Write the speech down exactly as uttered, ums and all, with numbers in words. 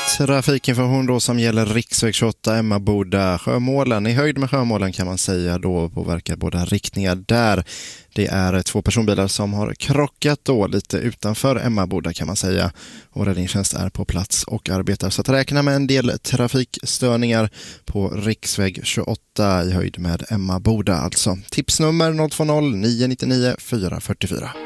Trafikinformation då som gäller riksväg tjugoåtta Emmaboda Sjömålen. I höjd med Sjömålen kan man säga då påverkar båda riktningar där. Det är två personbilar som har krockat då lite utanför Emmaboda kan man säga. Och räddningstjänst är på plats och arbetar. Så att räkna med en del trafikstörningar på riksväg tjugoåtta i höjd med Emmaboda alltså. Tipsnummer noll två noll nio nio nio fyra fyra fyra.